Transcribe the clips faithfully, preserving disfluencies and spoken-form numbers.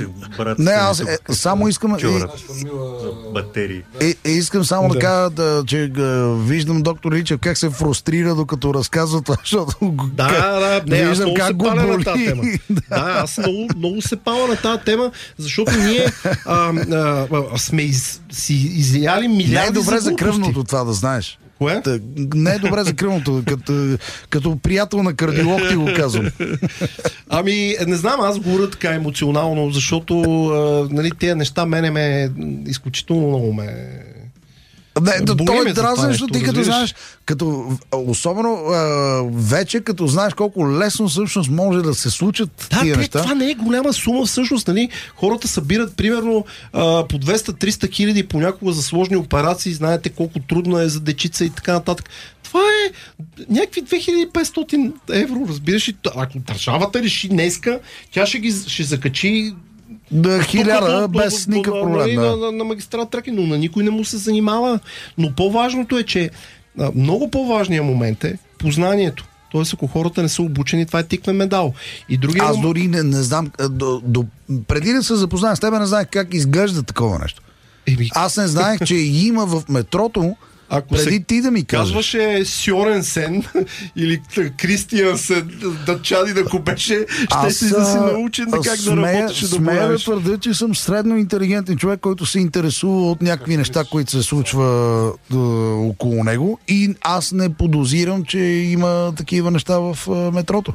си брат. Не, аз е, само искам... Чора, батерии. Е, е, искам само да, да кажа, да, че да, виждам доктор Личев как се фрустрира, докато разказва това, защото... Да, да, не, аз много се паля на тази тема. да, да аз много, много се паля на тази тема, защото ние а, а, а, сме из, си изяли милиарди. Не е добре за, за кръвното това, да знаеш. Кое? Та, не е добре за кръвното, като, като приятел на кардиолог ти го казвам. Ами, не знам, аз говоря така емоционално, защото а, нали, тези неща мене ме изключително много ме... Не, то, той е дразен, защото ти като знаеш, като, особено а, вече като знаеш колко лесно всъщност може да се случат да, тия те, неща. Това не е голяма сума всъщност, нали? Хората събират примерно а, по двеста-триста хиляди понякога за сложни операции, знаете колко трудно е за дечица и така нататък. Това е някакви две хиляди и петстотин евро, разбираш ли? Ако държавата реши днеска, тя ще ги ще закачи да, хиляда без никакъв проблем. На, да. на, на магистрат Тракия, но на никой не му се занимава. Но по-важното е, че а, много по-важният момент е познанието. Тоест, ако хората не са обучени, това е тиквен медал. И другия Аз момент... дори не, не знам, до, до, преди да се запозная с тебе, не знаех как изглежда такова нещо. Еми... Аз не знаех, че има в метрото, ако преди се ти да ми кажеш. Казваше Сьорен Сен или Кристиан Сен, да чади да беше, ще си да си научен да как смея, да работиш и да смея боравиш. да твърдя, че съм средно интелигентен човек, който се интересува от някакви неща, които се случва да, около него, и аз не подозирам, че има такива неща в а, метрото.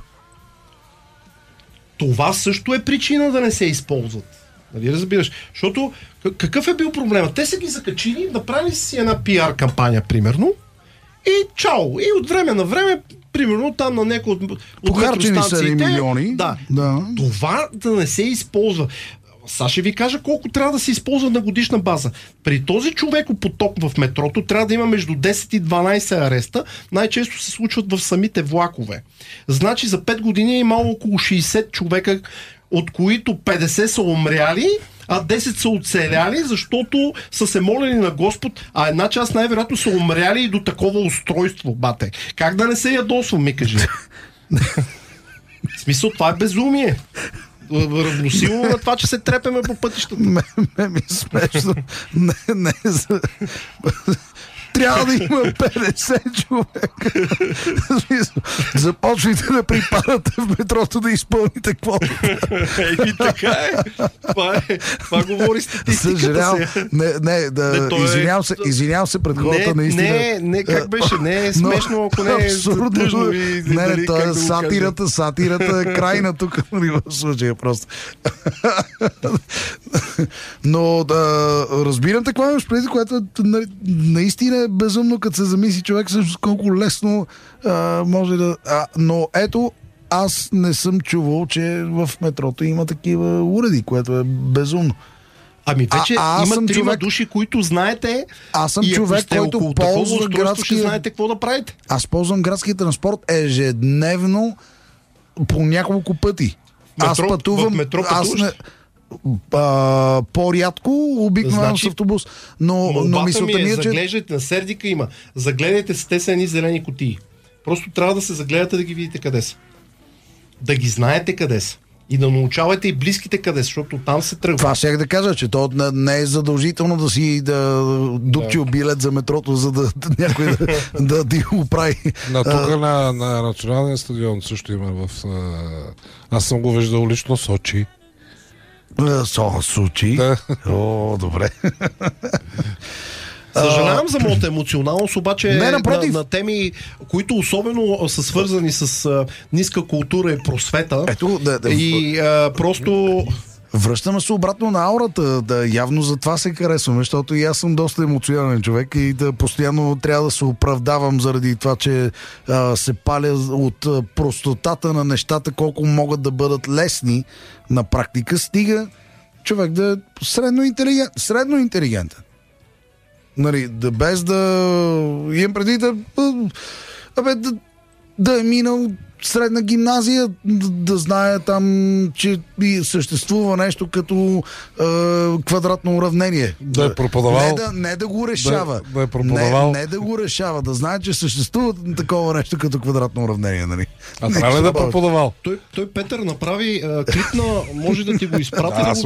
Това също е причина да не се използват. Нали разбираш? Защото какъв е бил проблемът? Те са ги закачили, направили си една пиар кампания, примерно, и чао! И от време на време, примерно там на някои от, от метростанциите... милиони. Да. да. Това да не се използва. Сега ще ви кажа колко трябва да се използва на годишна база. При този човекопоток в метрото трябва да има между десет и дванайсет ареста. Най-често се случват в самите влакове. Значи за пет години е имало около шейсет човека, от които петдесет са умряли, а десет са оцеляли, защото са се молили на Господ, а една част най-вероятно са умряли и до такова устройство, бате. Как да не се ядосвам, ми кажи? В смисъл, това е безумие. Равносилно на това, че се трепеме по пътищата. Ме, ме ми смешно. Не, не, за... Трябва да има петдесет човека. Започвайте да припадате в метрото да изпълните квотата. Еми така е. Това, е. Това говори статистиката. Съжалявам. Се. Не, не, да, не извинявам, е... се, извинявам се пред хората, не, наистина. Не, не, как беше? Не е смешно, ако не е абсурдно. И, не, не, дали, това е да сатирата, сатирата е крайна тук в случая просто. Но да, разбирам какво имаш преди, което наистина е безумно, като се замисли човек също колко лесно а, може да... А, но ето, аз не съм чувал, че в метрото има такива уреди, което е безумно. Ами вече а, а има трима човек... души, които знаете. Аз съм и човек, който ползва градския... ще знаете какво да правите. Аз ползвам градския транспорт ежедневно по няколко пъти. Метро, аз пътувам... В метро аз не... А, по-рядко обикновено значи, с автобус, но, но мисълта ми е, че... Заглеждайте, на Сердика има. Загледайте се, те са едни зелени кутии. Просто трябва да се загледате да ги видите къде са. Да ги знаете къде са. И да научавате и близките къде са, защото там се тръгва. Това ще да кажа, че то не е задължително да си да дупчил да. билет за метрото, за да някой да, да ти го прави. На тук на, на националния стадион също има в... Аз съм го виждал лично Сочи. Со, Сочи? Да. О, добре. Съжалявам за моята емоционалност, обаче не, на, на теми, които особено са свързани с а, ниска култура и просвета. Ето, да, да, и а, просто... Връщаме се обратно на аурата. Да, явно за това се харесваме, защото и аз съм доста емоционален човек и да постоянно трябва да се оправдавам заради това, че а, се паля от а, простотата на нещата, колко могат да бъдат лесни на практика. Стига човек да е средно интелигент, средно интелигентен. Нали, да без да имам преди да, абе, да, да е минал средна гимназия, да, да знае там, че съществува нещо като е, квадратно уравнение. Да е преподавал. Не да, не да го решава. Да, да е преподавал. Не, не да го решава, да знае, че съществува такова нещо като квадратно уравнение. Нали? А трябва ли да е преподавал? Той, той Петър направи а, клип на, може да ти го изпратя. Да, да